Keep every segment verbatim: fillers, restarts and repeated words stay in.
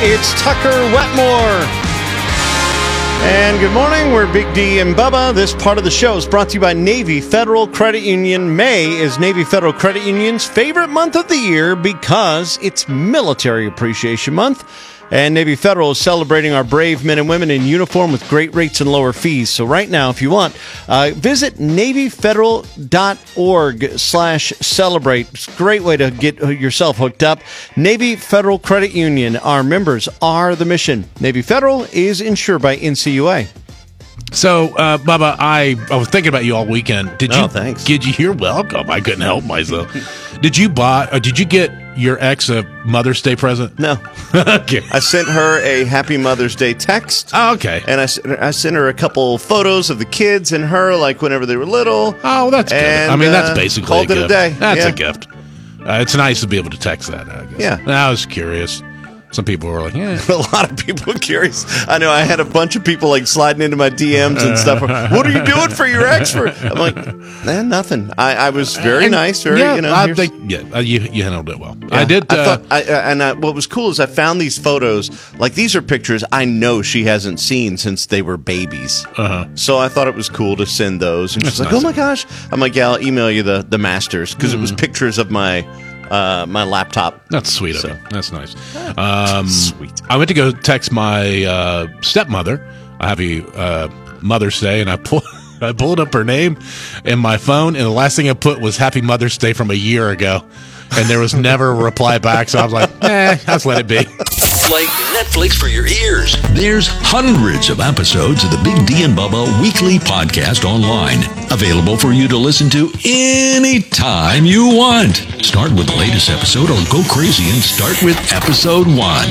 It's Tucker Wetmore. And good morning, we're Big D and Bubba. This part of the show is brought to you by Navy Federal Credit Union. May is Navy Federal Credit Union's favorite month of the year because it's Military Appreciation Month. And Navy Federal is celebrating our brave men and women in uniform with great rates and lower fees. So right now, if you want, uh, visit NavyFederal.org slash celebrate. It's a great way to get yourself hooked up. Navy Federal Credit Union. Our members are the mission. Navy Federal is insured by N C U A. So, uh, Bubba, I, I was thinking about you all weekend. Did Oh, you? thanks. Did you? You're welcome. I couldn't help myself. Did you buy? Or did you get your ex a Mother's Day present? No. Okay. I sent her a Happy Mother's Day text. Oh, okay. And I, I sent her a couple photos of the kids and her, like whenever they were little. Oh, that's good. And, I mean, that's uh, basically called a it a gift. day. That's Yeah. a gift. Uh, it's nice to be able to text that, I guess. Yeah. I was curious. Some people were like, yeah. A lot of people are curious. I know I had a bunch of people like sliding into my D Ms and stuff. What are you doing for your ex? For? I'm like, man, nothing. I, I was very And, nice. Very, yeah, you know. I here's- think, yeah, uh, you, you handled it well. Yeah. I did. I Uh, thought, I, uh, and I, what was cool is I found these photos. Like these are pictures I know she hasn't seen since they were babies. Uh-huh. So I thought it was cool to send those. And she's That's like, nice. "Oh my gosh!" I'm like, "Yeah, I'll email you the the masters because it was pictures of my uh, my laptop." That's sweet So- of you. That's nice. Um, Sweet. I went to go text my uh, stepmother. I have a uh, Mother's Day, and I pulled I pulled up her name in my phone, and the last thing I put was Happy Mother's Day from a year ago, and there was never a reply back. So I was like, eh, let's let it be. Like Netflix for your ears. There's hundreds of episodes of the Big D and Bubba weekly podcast online, available for you to listen to anytime you want. Start with the latest episode or go crazy and start with episode one.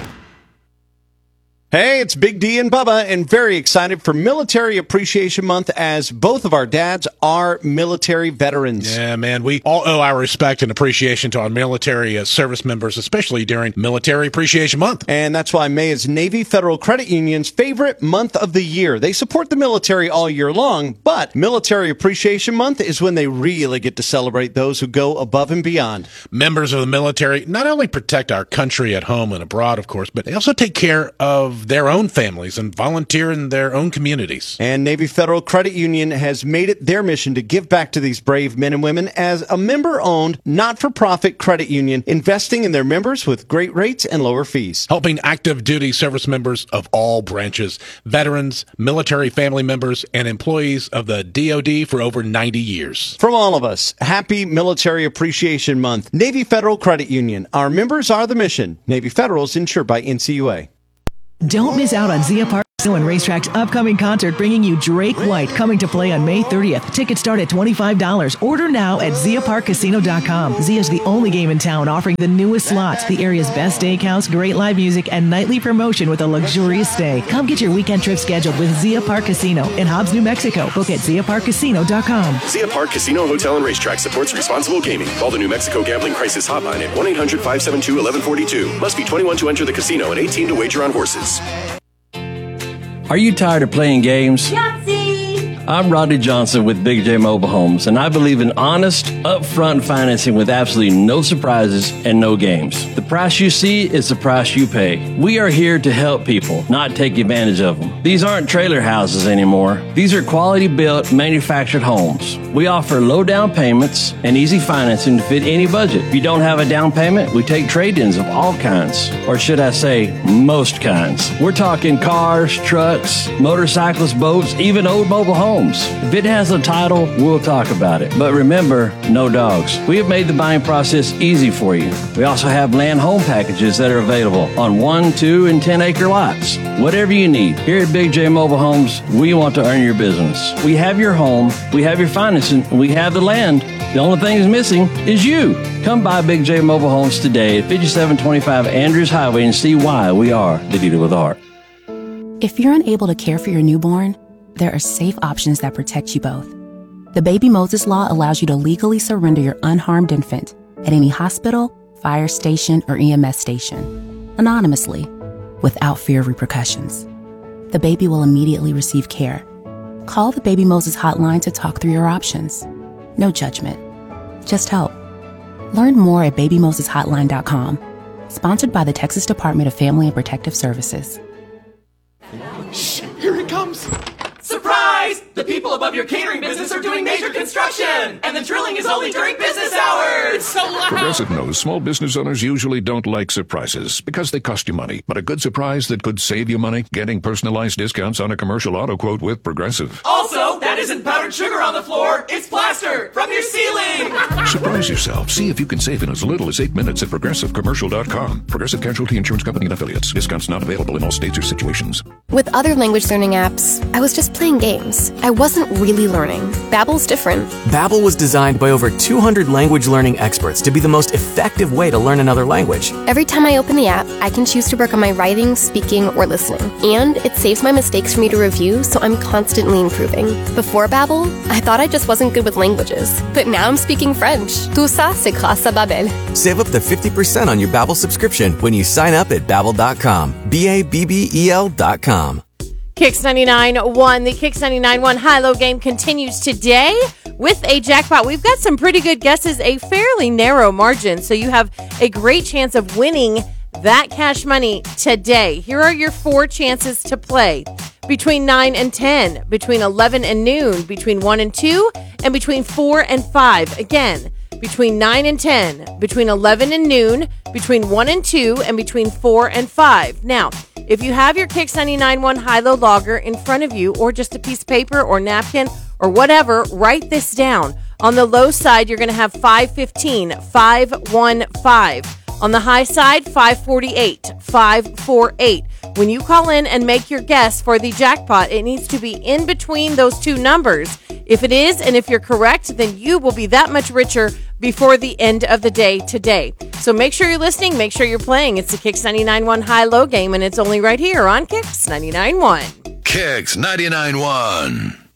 Hey, it's Big D and Bubba, and very excited for Military Appreciation Month as both of our dads are military veterans. Yeah, man, we all owe our respect and appreciation to our military uh, service members, especially during Military Appreciation Month. And that's why May is Navy Federal Credit Union's favorite month of the year. They support the military all year long, but Military Appreciation Month is when they really get to celebrate those who go above and beyond. Members of the military not only protect our country at home and abroad, of course, but they also take care of their own families and volunteer in their own communities. And Navy Federal Credit Union has made it their mission to give back to these brave men and women as a member-owned, not-for-profit credit union, investing in their members with great rates and lower fees. Helping active duty service members of all branches, veterans, military family members, and employees of the D O D for over ninety years. From all of us, happy Military Appreciation Month. Navy Federal Credit Union. Our members are the mission. Navy Federal is insured by N C U A. Don't miss out on Zia Park Casino and Racetrack's upcoming concert, bringing you Drake White, coming to play on May thirtieth. Tickets start at twenty-five dollars. Order now at Zia Park Casino dot com. Zia's the only game in town offering the newest slots, the area's best steakhouse, great live music, and nightly promotion with a luxurious stay. Come get your weekend trip scheduled with Zia Park Casino in Hobbs, New Mexico. Book at Zia Park Casino dot com. Zia Park Casino, Hotel, and Racetrack supports responsible gaming. Call the New Mexico Gambling Crisis Hotline at one eight hundred five seven two one one four two. Must be twenty-one to enter the casino and eighteen to wager on horses. Are you tired of playing games? Yahtzee! I'm Rodney Johnson with Big J Mobile Homes, and I believe in honest, upfront financing with absolutely no surprises and no games. The price you see is the price you pay. We are here to help people, not take advantage of them. These aren't trailer houses anymore. These are quality-built, manufactured homes. We offer low down payments and easy financing to fit any budget. If you don't have a down payment, we take trade-ins of all kinds, or should I say, most kinds. We're talking cars, trucks, motorcycles, boats, even old mobile homes. If it has a title, we'll talk about it. But remember, no dogs. We have made the buying process easy for you. We also have land home packages that are available on one, two, and ten acre lots. Whatever you need. Here at Big J Mobile Homes, we want to earn your business. We have your home, we have your financing, and we have the land. The only thing that's missing is you. Come by Big J Mobile Homes today at fifty-seven twenty-five Andrews Highway and see why we are the dealer with a heart. If you're unable to care for your newborn, there are safe options that protect you both. The Baby Moses Law allows you to legally surrender your unharmed infant at any hospital, fire station, or E M S station, anonymously, without fear of repercussions. The baby will immediately receive care. Call the Baby Moses hotline to talk through your options. No judgment, just help. Learn more at baby moses hotline dot com Sponsored by the Texas Department of Family and Protective Services. Shh, here it comes. Surprise! The people above your catering business are doing major construction, and the drilling is only during business hours. It's so loud. Progressive knows small business owners usually don't like surprises because they cost you money. But a good surprise that could save you money, getting personalized discounts on a commercial auto quote with Progressive. Also, that isn't powdered sugar on the floor. It's plaster from your ceiling. Surprise yourself. See if you can save in as little as eight minutes at progressive commercial dot com. Progressive Casualty Insurance Company and Affiliates. Discounts not available in all states or situations. With other language learning apps, I was just playing games. I wasn't really learning. Babbel's different. Babbel was designed by over two hundred language learning experts to be the most effective way to learn another language. Every time I open the app, I can choose to work on my writing, speaking, or listening. And it saves my mistakes for me to review, so I'm constantly improving. Before Babbel, I thought I just wasn't good with languages. But now I'm speaking French. Tout ça, c'est grâce à Babbel. Save up to fifty percent on your Babbel subscription when you sign up at babbel dot com. B A B B E L dot com. Kicks ninety-nine one. The Kicks ninety-nine one high-low game continues today with a jackpot. We've got some pretty good guesses, a fairly narrow margin, so you have a great chance of winning that cash money today. Here are your four chances to play. Between nine and ten, between eleven and noon, between one and two, and between four and five. Again, between nine and ten, between eleven and noon, between one and two, and between four and five. Now, if you have your Kicks ninety-nine one high-low logger in front of you, or just a piece of paper or napkin or whatever, write this down. On the low side, you're going to have five fifteen, five one five. On the high side, five forty-eight, five forty-eight. When you call in and make your guess for the jackpot, it needs to be in between those two numbers. If it is, and if you're correct, then you will be that much richer before the end of the day today. So make sure you're listening. Make sure you're playing. It's the Kicks ninety-nine one high-low game, and it's only right here on Kicks ninety-nine one. Kicks ninety-nine one.